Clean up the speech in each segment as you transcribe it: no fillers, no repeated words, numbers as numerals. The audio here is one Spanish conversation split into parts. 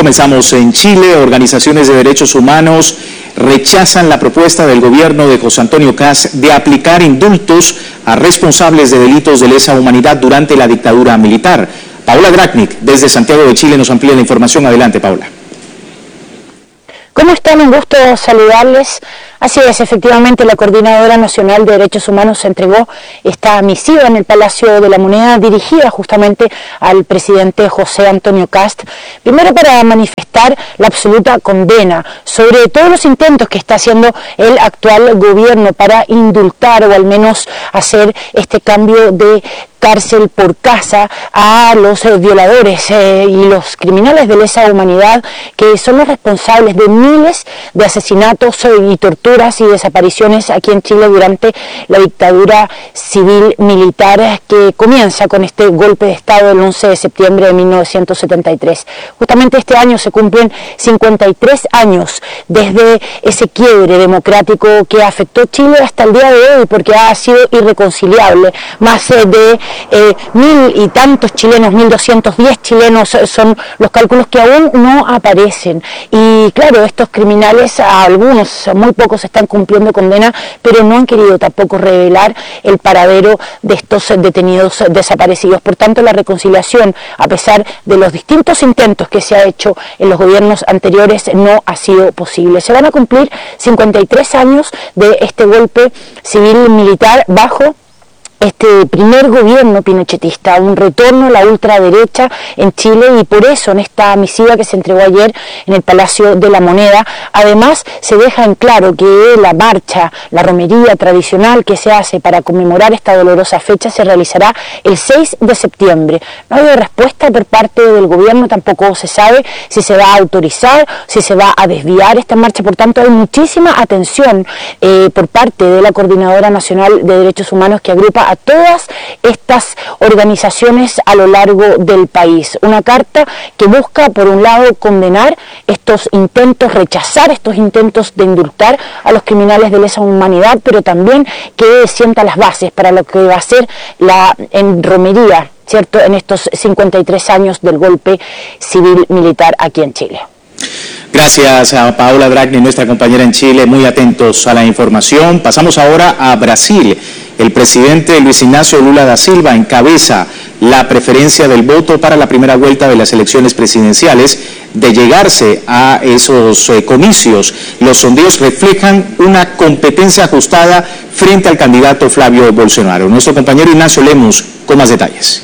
Comenzamos en Chile. Organizaciones de derechos humanos rechazan la propuesta del gobierno de José Antonio Kast de aplicar indultos a responsables de delitos de lesa humanidad durante la dictadura militar. Paola Dragnik, desde Santiago de Chile, nos amplía la información. Adelante, Paola. ¿Cómo están? Un gusto saludarles. Así es, efectivamente, la Coordinadora Nacional de Derechos Humanos entregó esta misiva en el Palacio de la Moneda dirigida justamente al presidente José Antonio Kast, primero para manifestar la absoluta condena sobre todos los intentos que está haciendo el actual gobierno para indultar o al menos hacer este cambio de cárcel por casa a los violadores y los criminales de lesa humanidad, que son los responsables de miles de asesinatos y torturas y desapariciones aquí en Chile durante la dictadura civil-militar que comienza con este golpe de Estado el 11 de septiembre de 1973. Justamente este año se cumplen 53 años desde ese quiebre democrático que afectó Chile hasta el día de hoy, porque ha sido irreconciliable. Más de 1.000 y tantos chilenos, 1.210 chilenos son los cálculos que aún no aparecen. Y claro, estos criminales, algunos, muy pocos, están cumpliendo condena, pero no han querido tampoco revelar el paradero de estos detenidos desaparecidos. Por tanto, la reconciliación, a pesar de los distintos intentos que se ha hecho en los gobiernos anteriores, no ha sido posible. Se van a cumplir 53 años de este golpe civil-militar bajo este primer gobierno pinochetista, un retorno a la ultraderecha en Chile, y por eso en esta misiva que se entregó ayer en el Palacio de la Moneda, además se deja en claro que la marcha, la romería tradicional que se hace para conmemorar esta dolorosa fecha se realizará el 6 de septiembre. No hay respuesta por parte del gobierno, tampoco se sabe si se va a autorizar, si se va a desviar esta marcha. Por tanto, hay muchísima atención por parte de la Coordinadora Nacional de Derechos Humanos, que agrupa a todas estas organizaciones a lo largo del país. Una carta que busca, por un lado, condenar estos intentos, rechazar estos intentos de indultar a los criminales de lesa humanidad, pero también que sienta las bases para lo que va a ser la romería, ¿cierto?, en estos 53 años del golpe civil-militar aquí en Chile. Gracias a Paola Dragnik, nuestra compañera en Chile, muy atentos a la información. Pasamos ahora a Brasil. El presidente Luis Ignacio Lula da Silva encabeza la preferencia del voto para la primera vuelta de las elecciones presidenciales. De llegarse a esos comicios, los sondeos reflejan una competencia ajustada frente al candidato Flavio Bolsonaro. Nuestro compañero Ignacio Lemus con más detalles.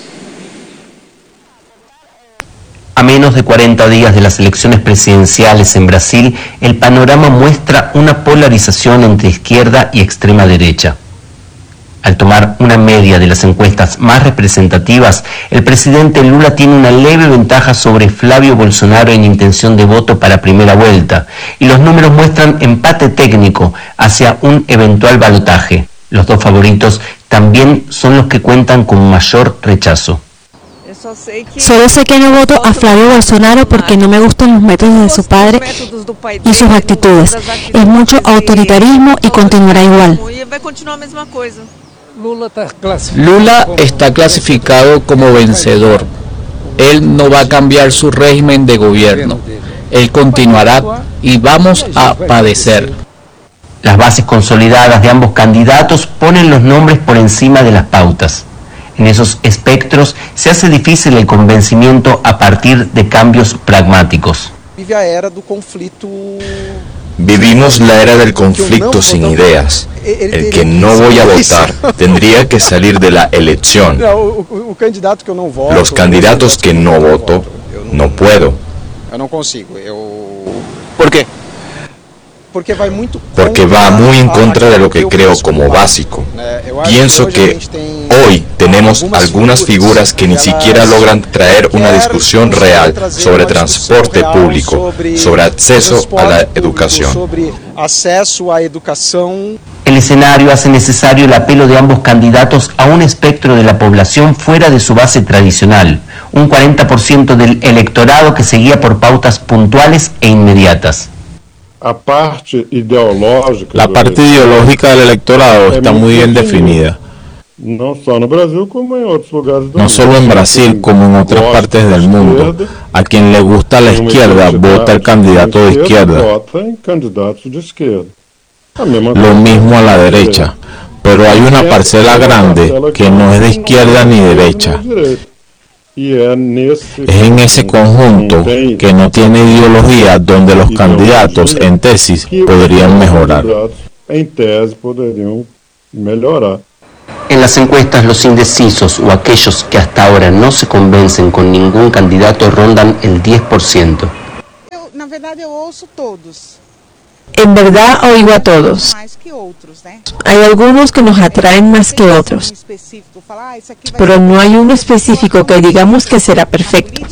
A menos de 40 días de las elecciones presidenciales en Brasil, el panorama muestra una polarización entre izquierda y extrema derecha. Al tomar una media de las encuestas más representativas, el presidente Lula tiene una leve ventaja sobre Flavio Bolsonaro en intención de voto para primera vuelta, y los números muestran empate técnico hacia un eventual balotaje. Los dos favoritos también son los que cuentan con mayor rechazo. Solo sé que no voto a Flavio Bolsonaro porque no me gustan los métodos de su padre y sus actitudes. Es mucho autoritarismo y continuará igual. Lula está clasificado como vencedor. Él no va a cambiar su régimen de gobierno. Él continuará y vamos a padecer. Las bases consolidadas de ambos candidatos ponen los nombres por encima de las pautas. En esos espectros se hace difícil el convencimiento a partir de cambios pragmáticos. Vivimos la era del conflicto sin ideas. El que no voy a votar tendría que salir de la elección. Los candidatos que no voto, no puedo. ¿Por qué? Porque va muy en contra de lo que creo como básico. Pienso que hoy tenemos algunas figuras que ni siquiera logran traer una discusión real sobre transporte público, sobre acceso a la educación. El escenario hace necesario el apelo de ambos candidatos a un espectro de la población fuera de su base tradicional, un 40% del electorado que se guía por pautas puntuales e inmediatas. La parte ideológica del electorado está muy bien definida. No solo en Brasil, como en otras partes del mundo, a quien le gusta la izquierda, vota el candidato de izquierda. Lo mismo a la derecha, pero hay una parcela grande que no es de izquierda ni derecha. Es en ese conjunto que no tiene ideología donde los candidatos en tesis podrían mejorar. En las encuestas, los indecisos o aquellos que hasta ahora no se convencen con ningún candidato rondan el 10%. En verdad oigo a todos. Hay algunos que nos atraen más que otros, pero no hay uno específico que digamos que será perfecto.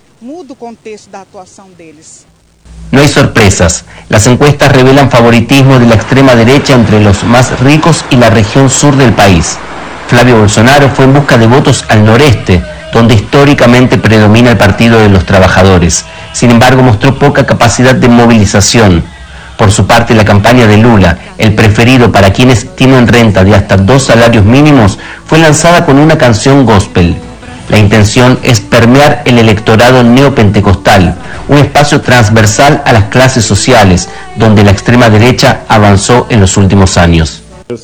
No hay sorpresas. Las encuestas revelan favoritismo de la extrema derecha entre los más ricos y la región sur del país. Flavio Bolsonaro fue en busca de votos al noreste, donde históricamente predomina el Partido de los Trabajadores. Sin embargo, mostró poca capacidad de movilización. Por su parte, la campaña de Lula, el preferido para quienes tienen renta de hasta 2 salarios mínimos, fue lanzada con una canción gospel. La intención es permear el electorado neopentecostal, un espacio transversal a las clases sociales, donde la extrema derecha avanzó en los últimos años.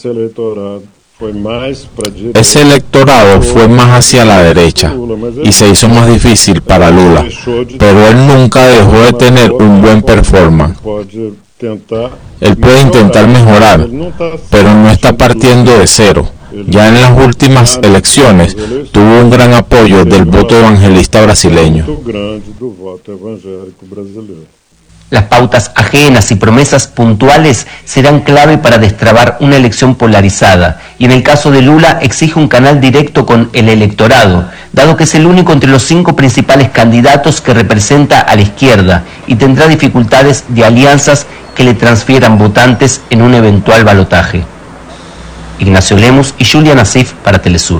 Ese electorado fue más hacia la derecha y se hizo más difícil para Lula, pero él nunca dejó de tener un buen performance. Él puede intentar mejorar, pero no está partiendo de cero. Ya en las últimas elecciones tuvo un gran apoyo del voto evangelista brasileño. Las pautas ajenas y promesas puntuales serán clave para destrabar una elección polarizada, y en el caso de Lula exige un canal directo con el electorado, dado que es el único entre los 5 principales candidatos que representa a la izquierda y tendrá dificultades de alianzas que le transfieran votantes en un eventual balotaje. Ignacio Lemus y Julia Nassif para Telesur.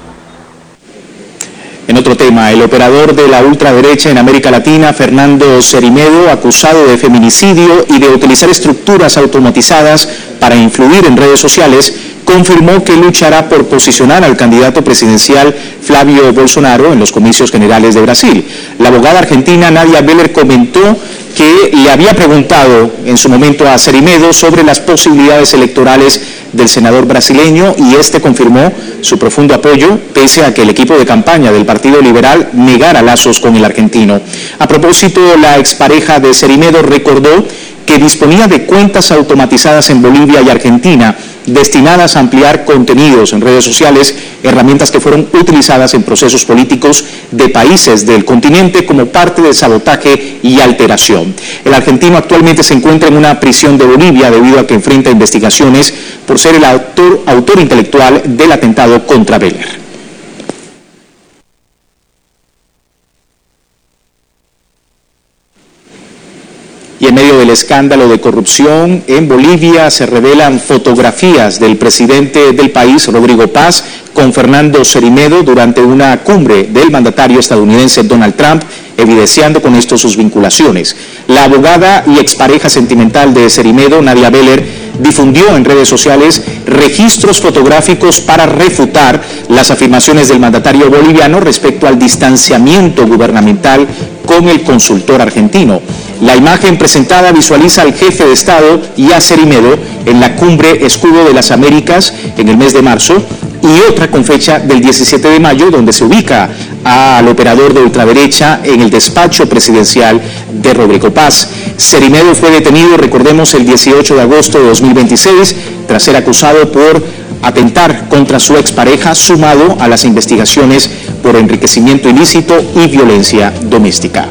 En otro tema, el operador de la ultraderecha en América Latina, Fernando Cerimedo, acusado de feminicidio y de utilizar estructuras automatizadas para influir en redes sociales, confirmó que luchará por posicionar al candidato presidencial Flavio Bolsonaro en los comicios generales de Brasil. La abogada argentina Nadia Beller comentó que le había preguntado en su momento a Cerimedo sobre las posibilidades electorales del senador brasileño, y este confirmó su profundo apoyo pese a que el equipo de campaña del Partido Liberal negara lazos con el argentino. A propósito, la expareja de Cerimedo recordó que disponía de cuentas automatizadas en Bolivia y Argentina destinadas a ampliar contenidos en redes sociales, herramientas que fueron utilizadas en procesos políticos de países del continente como parte de sabotaje y alteración. El argentino actualmente se encuentra en una prisión de Bolivia debido a que enfrenta investigaciones por ser el autor intelectual del atentado contra Beller. Y en medio del escándalo de corrupción en Bolivia se revelan fotografías del presidente del país, Rodrigo Paz, con Fernando Cerimedo durante una cumbre del mandatario estadounidense Donald Trump, evidenciando con esto sus vinculaciones. La abogada y expareja sentimental de Cerimedo, Nadia Beller, difundió en redes sociales registros fotográficos para refutar las afirmaciones del mandatario boliviano respecto al distanciamiento gubernamental con el consultor argentino. La imagen presentada visualiza al jefe de Estado y a Cerimedo en la cumbre Escudo de las Américas en el mes de marzo, y otra con fecha del 17 de mayo, donde se ubica al operador de ultraderecha en el despacho presidencial de Rodrigo Paz. Cerimedo fue detenido, recordemos, el 18 de agosto de 2026, tras ser acusado por atentar contra su expareja, sumado a las investigaciones por enriquecimiento ilícito y violencia doméstica.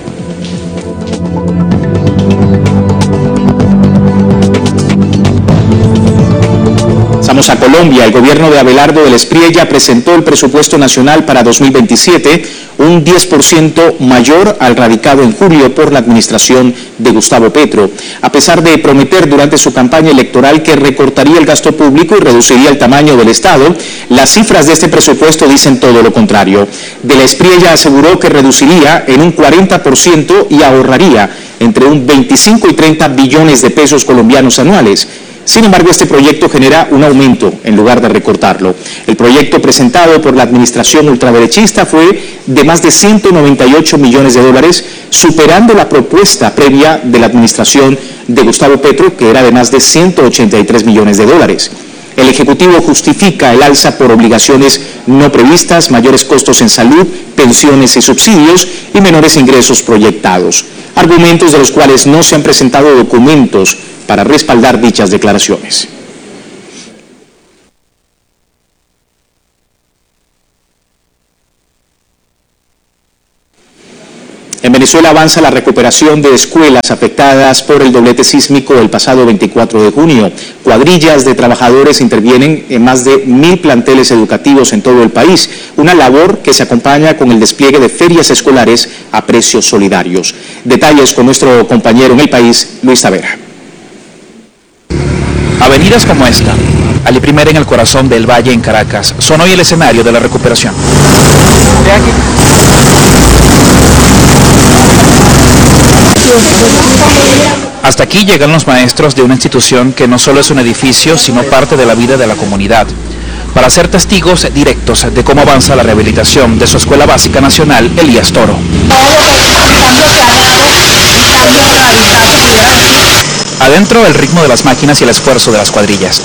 Pasamos a Colombia. El gobierno de Abelardo del Espriella presentó el presupuesto nacional para 2027, un 10% mayor al radicado en julio por la administración de Gustavo Petro. A pesar de prometer durante su campaña electoral que recortaría el gasto público y reduciría el tamaño del Estado, las cifras de este presupuesto dicen todo lo contrario. De la Espriella aseguró que reduciría en un 40% y ahorraría entre un 25 y 30 billones de pesos colombianos anuales. Sin embargo, este proyecto genera un aumento en lugar de recortarlo. El proyecto presentado por la administración ultraderechista fue de más de 198 millones de dólares, superando la propuesta previa de la administración de Gustavo Petro, que era de más de 183 millones de dólares. El Ejecutivo justifica el alza por obligaciones no previstas, mayores costos en salud, pensiones y subsidios y menores ingresos proyectados. Argumentos de los cuales no se han presentado documentos para respaldar dichas declaraciones. En Venezuela avanza la recuperación de escuelas afectadas por el doblete sísmico del pasado 24 de junio. Cuadrillas de trabajadores intervienen en más de 1.000 planteles educativos en todo el país, una labor que se acompaña con el despliegue de ferias escolares a precios solidarios. Detalles con nuestro compañero en el país, Luis Tavera. Avenidas como esta, Ali Primera en el corazón del Valle en Caracas, son hoy el escenario de la recuperación. Hasta aquí llegan los maestros de una institución que no solo es un edificio, sino parte de la vida de la comunidad, para ser testigos directos de cómo avanza la rehabilitación de su Escuela Básica Nacional Elías Toro. Adentro, el ritmo de las máquinas y el esfuerzo de las cuadrillas.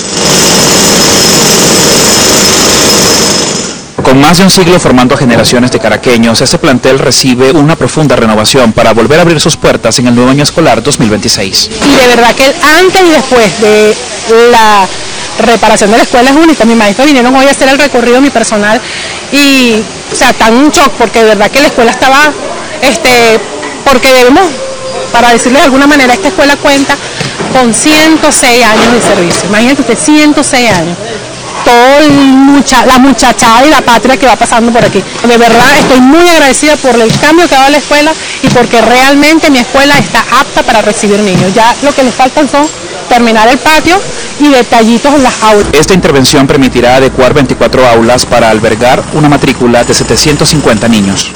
Con más de un siglo formando generaciones de caraqueños, este plantel recibe una profunda renovación para volver a abrir sus puertas en el nuevo año escolar 2026. Y de verdad que antes y después de la reparación de la escuela es única. Mis maestros vinieron hoy a hacer el recorrido, mi personal, y o sea, tan un shock, porque de verdad que la escuela estaba, porque debemos, para decirle de alguna manera, esta escuela cuenta con 106 años de servicio. Imagínate usted, 106 años. Toda la muchachada y la patria que va pasando por aquí. De verdad estoy muy agradecida por el cambio que ha dado la escuela y porque realmente mi escuela está apta para recibir niños. Ya lo que les faltan son terminar el patio y detallitos en las aulas. Esta intervención permitirá adecuar 24 aulas para albergar una matrícula de 750 niños.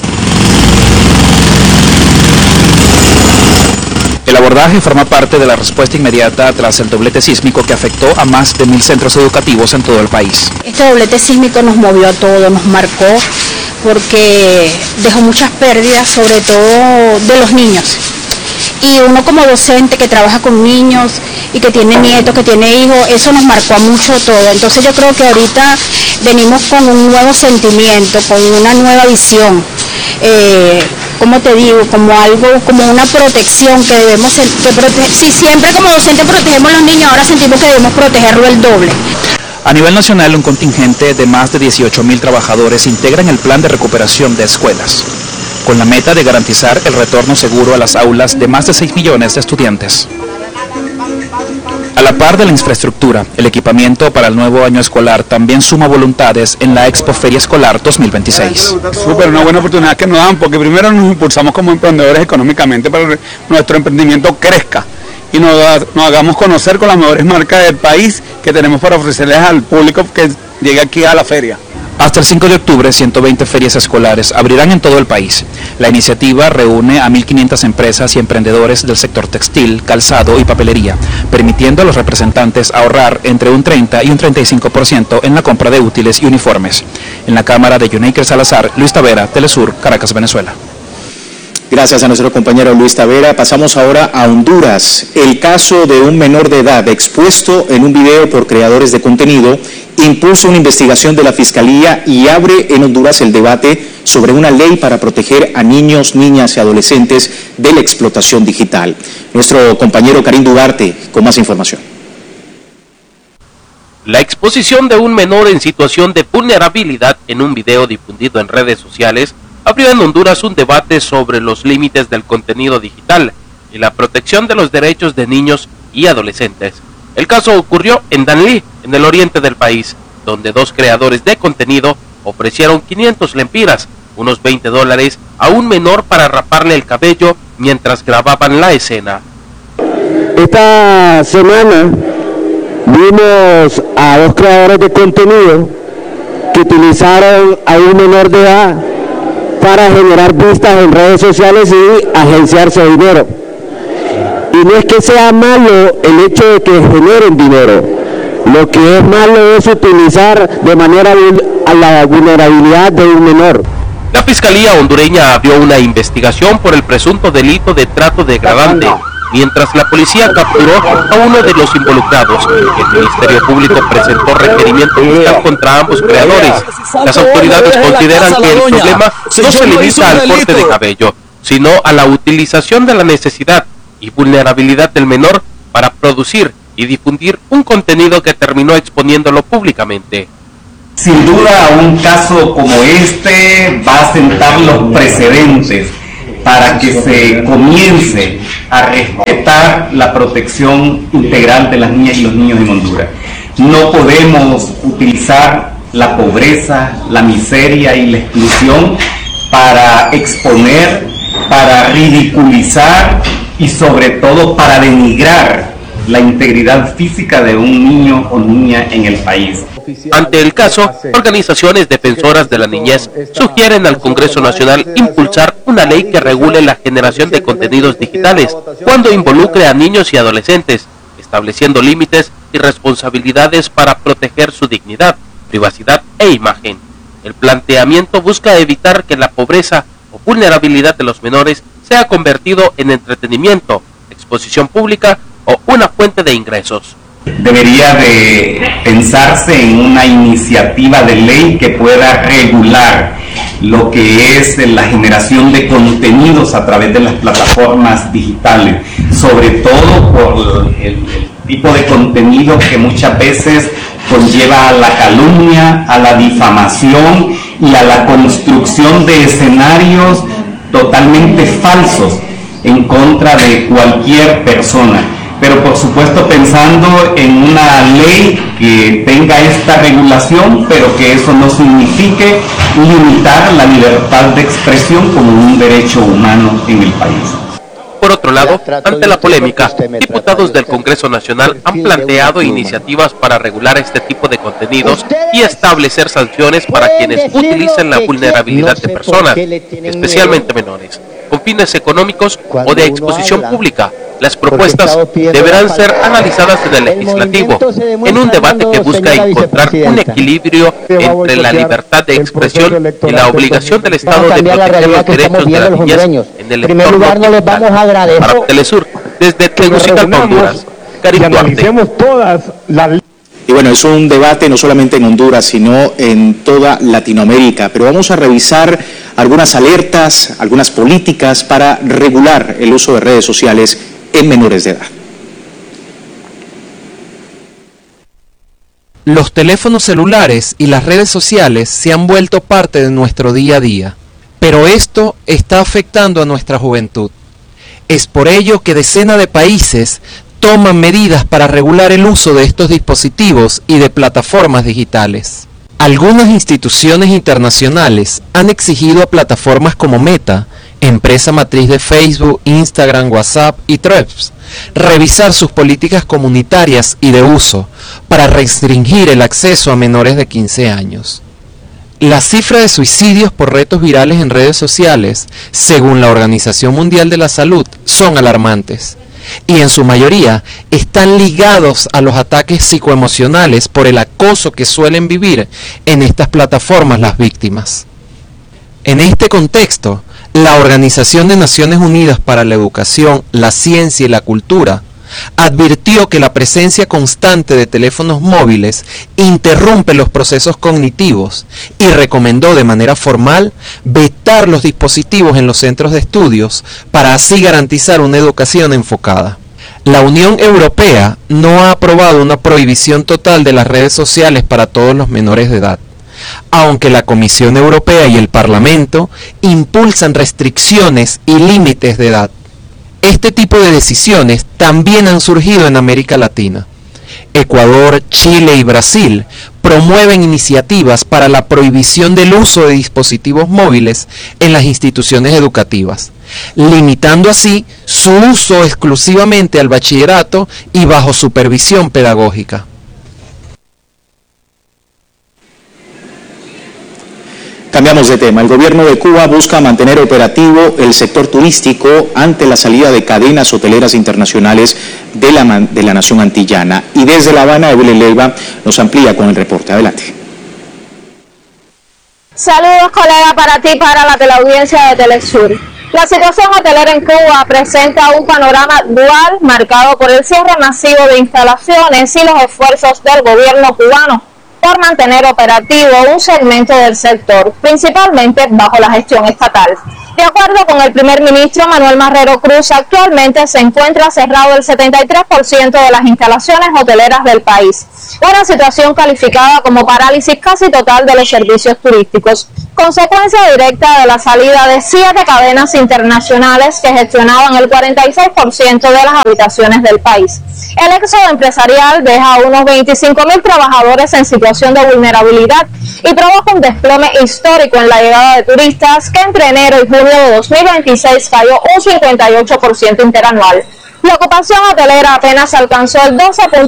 El abordaje forma parte de la respuesta inmediata tras el doblete sísmico que afectó a más de 1.000 centros educativos en todo el país. Este doblete sísmico nos movió a todos, nos marcó porque dejó muchas pérdidas, sobre todo de los niños. Y uno como docente que trabaja con niños y que tiene nietos, que tiene hijos, eso nos marcó mucho todo. Entonces yo creo que ahorita venimos con un nuevo sentimiento, con una nueva visión. Como te digo, como algo, como una protección que debemos, si siempre como docente protegemos a los niños, ahora sentimos que debemos protegerlo el doble. A nivel nacional, un contingente de más de 18.000 trabajadores integran el plan de recuperación de escuelas, con la meta de garantizar el retorno seguro a las aulas de más de 6 millones de estudiantes. A la par de la infraestructura, el equipamiento para el nuevo año escolar también suma voluntades en la Expo Feria Escolar 2026. Súper, una buena oportunidad que nos dan, porque primero nos impulsamos como emprendedores económicamente para que nuestro emprendimiento crezca y nos hagamos conocer con las mejores marcas del país que tenemos para ofrecerles al público que llegue aquí a la feria. Hasta el 5 de octubre, 120 ferias escolares abrirán en todo el país. La iniciativa reúne a 1.500 empresas y emprendedores del sector textil, calzado y papelería, permitiendo a los representantes ahorrar entre un 30 y un 35% en la compra de útiles y uniformes. En la cámara de Yuneikers Salazar, Luis Tavera, Telesur, Caracas, Venezuela. Gracias a nuestro compañero Luis Tavera. Pasamos ahora a Honduras. El caso de un menor de edad expuesto en un video por creadores de contenido impulsa una investigación de la Fiscalía y abre en Honduras el debate sobre una ley para proteger a niños, niñas y adolescentes de la explotación digital. Nuestro compañero Karim Duarte con más información. La exposición de un menor en situación de vulnerabilidad en un video difundido en redes sociales abrió en Honduras un debate sobre los límites del contenido digital y la protección de los derechos de niños y adolescentes. El caso ocurrió en Danlí, en el oriente del país, donde dos creadores de contenido ofrecieron 500 lempiras, unos $20, a un menor para raparle el cabello mientras grababan la escena. Esta semana vimos a dos creadores de contenido que utilizaron a un menor de edad para generar vistas en redes sociales y agenciarse dinero. Y no es que sea malo el hecho de que generen dinero. Lo que es malo es utilizar de manera a la vulnerabilidad de un menor. La Fiscalía hondureña abrió una investigación por el presunto delito de trato degradante, mientras la policía capturó a uno de los involucrados. El Ministerio Público presentó requerimiento fiscal contra ambos creadores. Las autoridades consideran que el problema no se limita al corte de cabello, sino a la utilización de la necesidad y vulnerabilidad del menor para producir y difundir un contenido que terminó exponiéndolo públicamente. Sin duda, un caso como este va a sentar los precedentes para que se comience a respetar la protección integral de las niñas y los niños en Honduras. No podemos utilizar la pobreza, la miseria y la exclusión para exponer, para ridiculizar y sobre todo para denigrar la integridad física de un niño o niña en el país. Ante el caso, organizaciones defensoras de la niñez sugieren al Congreso Nacional impulsar una ley que regule la generación de contenidos digitales cuando involucre a niños y adolescentes, estableciendo límites y responsabilidades para proteger su dignidad, privacidad e imagen. El planteamiento busca evitar que la pobreza o vulnerabilidad de los menores sea convertido en entretenimiento, exposición pública o una fuente de ingresos. Debería de pensarse en una iniciativa de ley que pueda regular lo que es la generación de contenidos a través de las plataformas digitales, sobre todo por el tipo de contenido que muchas veces conlleva a la calumnia, a la difamación y a la construcción de escenarios totalmente falsos en contra de cualquier persona. Pero por supuesto pensando en una ley que tenga esta regulación, pero que eso no signifique limitar la libertad de expresión como un derecho humano en el país. Por otro lado, ante la polémica, diputados del Congreso Nacional han planteado iniciativas para regular este tipo de contenidos y establecer sanciones para quienes utilicen la vulnerabilidad de personas, especialmente menores, con fines económicos o de exposición pública. Las propuestas deberán ser analizadas en el legislativo, en un debate que busca encontrar un equilibrio entre la libertad de expresión y la obligación del Estado de proteger los derechos de la niñez en el entorno digital. Para Telesur, desde Tegucigalpa, Honduras, Karim Duarte. Y bueno, es un debate no solamente en Honduras, sino en toda Latinoamérica. Pero vamos a revisar algunas alertas, algunas políticas para regular el uso de redes sociales en menores de edad. Los teléfonos celulares y las redes sociales se han vuelto parte de nuestro día a día, pero esto está afectando a nuestra juventud. Es por ello que decenas de países toman medidas para regular el uso de estos dispositivos y de plataformas digitales. Algunas instituciones internacionales han exigido a plataformas como Meta, empresa matriz de Facebook, Instagram, WhatsApp y Threads, revisar sus políticas comunitarias y de uso para restringir el acceso a menores de 15 años. La cifra de suicidios por retos virales en redes sociales, según la Organización Mundial de la Salud, son alarmantes, y en su mayoría están ligados a los ataques psicoemocionales por el acoso que suelen vivir en estas plataformas las víctimas. En este contexto, la Organización de Naciones Unidas para la Educación, la Ciencia y la Cultura advirtió que la presencia constante de teléfonos móviles interrumpe los procesos cognitivos y recomendó de manera formal vetar los dispositivos en los centros de estudios para así garantizar una educación enfocada. La Unión Europea no ha aprobado una prohibición total de las redes sociales para todos los menores de edad, aunque la Comisión Europea y el Parlamento impulsan restricciones y límites de edad. Este tipo de decisiones también han surgido en América Latina. Ecuador, Chile y Brasil promueven iniciativas para la prohibición del uso de dispositivos móviles en las instituciones educativas, limitando así su uso exclusivamente al bachillerato y bajo supervisión pedagógica. Cambiamos de tema. El gobierno de Cuba busca mantener operativo el sector turístico ante la salida de cadenas hoteleras internacionales de la nación antillana. Y desde La Habana, Evelyn Leiva nos amplía con el reporte. Adelante. Saludos, colega, para ti, para la teleaudiencia de Telesur. La situación hotelera en Cuba presenta un panorama dual marcado por el cierre masivo de instalaciones y los esfuerzos del gobierno cubano por mantener operativo un segmento del sector, principalmente bajo la gestión estatal. De acuerdo con el primer ministro Manuel Marrero Cruz, actualmente se encuentra cerrado el 73% de las instalaciones hoteleras del país, una situación calificada como parálisis casi total de los servicios turísticos, consecuencia directa de la salida de 7 cadenas internacionales que gestionaban el 46% de las habitaciones del país. El éxodo empresarial deja a unos 25.000 trabajadores en situación de vulnerabilidad y provoca un desplome histórico en la llegada de turistas que entre enero y junio de 2026 cayó un 58% interanual. La ocupación hotelera apenas alcanzó el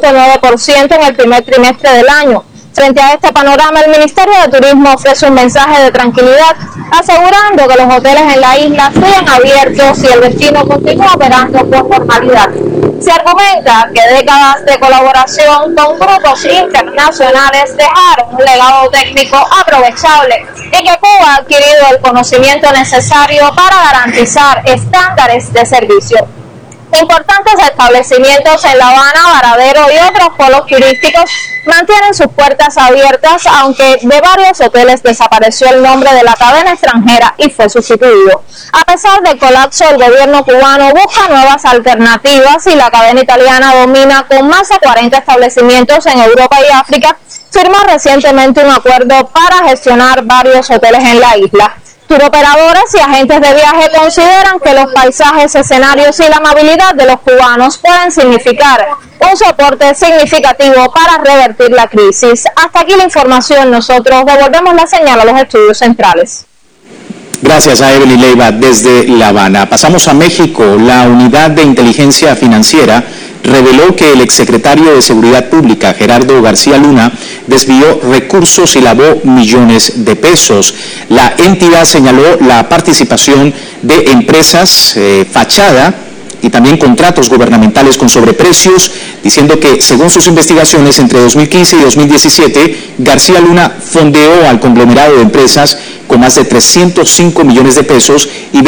12.9% en el primer trimestre del año. Frente a este panorama, el Ministerio de Turismo ofrece un mensaje de tranquilidad, asegurando que los hoteles en la isla siguen abiertos y el destino continúa operando con normalidad. Se argumenta que décadas de colaboración con grupos internacionales dejaron un legado técnico aprovechable y que Cuba ha adquirido el conocimiento necesario para garantizar estándares de servicio. Importantes establecimientos en La Habana, Varadero y otros polos turísticos mantienen sus puertas abiertas, aunque de varios hoteles desapareció el nombre de la cadena extranjera y fue sustituido. A pesar del colapso, el gobierno cubano busca nuevas alternativas y la cadena italiana domina con más de 40 establecimientos en Europa y África. Firmó recientemente un acuerdo para gestionar varios hoteles en la isla. Turoperadores y agentes de viaje consideran que los paisajes, escenarios y la amabilidad de los cubanos pueden significar un soporte significativo para revertir la crisis. Hasta aquí la información. Nosotros devolvemos la señal a los estudios centrales. Gracias a Evelyn Leiva desde La Habana. Pasamos a México. La Unidad de Inteligencia Financiera reveló que el exsecretario de Seguridad Pública, Gerardo García Luna, desvió recursos y lavó millones de pesos. La entidad señaló la participación de empresas fachada y también contratos gubernamentales con sobreprecios, diciendo que, según sus investigaciones, entre 2015 y 2017, García Luna fondeó al conglomerado de empresas con más de 305 millones de pesos y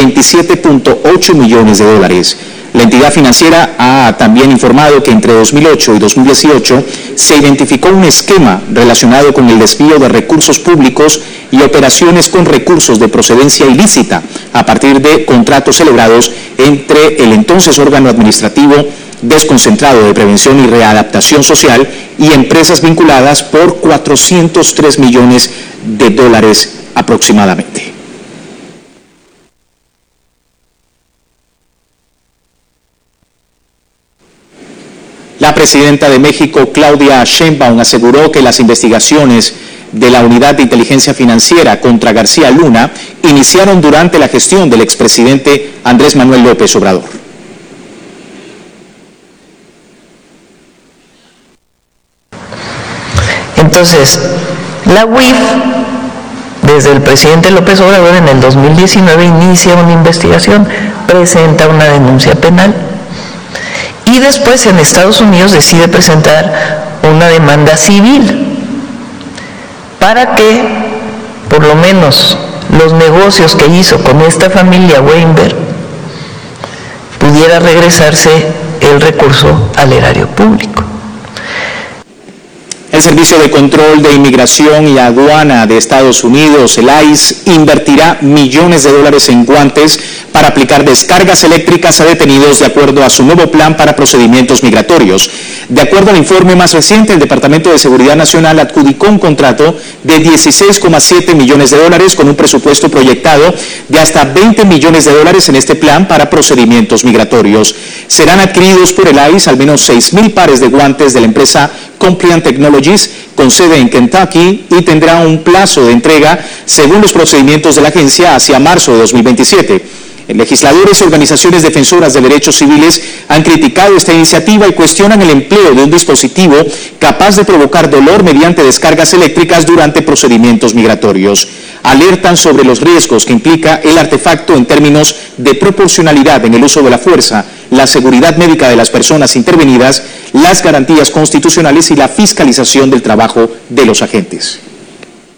27.8 millones de dólares. La entidad financiera ha también informado que entre 2008 y 2018 se identificó un esquema relacionado con el desvío de recursos públicos y operaciones con recursos de procedencia ilícita a partir de contratos celebrados entre el entonces órgano administrativo desconcentrado de prevención y readaptación social y empresas vinculadas por 403 millones de dólares aproximadamente. La presidenta de México, Claudia Sheinbaum, aseguró que las investigaciones de la Unidad de Inteligencia Financiera contra García Luna iniciaron durante la gestión del expresidente Andrés Manuel López Obrador. Entonces, la UIF, desde el presidente López Obrador en el 2019 inicia una investigación, presenta una denuncia penal. Y después en Estados Unidos decide presentar una demanda civil para que, por lo menos, los negocios que hizo con esta familia Weinberg pudiera regresarse el recurso al erario público. El Servicio de Control de Inmigración y Aduana de Estados Unidos, el ICE, invertirá millones de dólares en guantes para aplicar descargas eléctricas a detenidos de acuerdo a su nuevo plan para procedimientos migratorios. De acuerdo al informe más reciente, el Departamento de Seguridad Nacional adjudicó un contrato de 16,7 millones de dólares con un presupuesto proyectado de hasta 20 millones de dólares en este plan para procedimientos migratorios. Serán adquiridos por el ICE al menos 6.000 pares de guantes de la empresa Compliant Technologies, con sede en Kentucky, y tendrá un plazo de entrega según los procedimientos de la agencia hacia marzo de 2027. Legisladores y organizaciones defensoras de derechos civiles han criticado esta iniciativa y cuestionan el empleo de un dispositivo capaz de provocar dolor mediante descargas eléctricas durante procedimientos migratorios. Alertan sobre los riesgos que implica el artefacto en términos de proporcionalidad en el uso de la fuerza, la seguridad médica de las personas intervenidas, las garantías constitucionales y la fiscalización del trabajo de los agentes.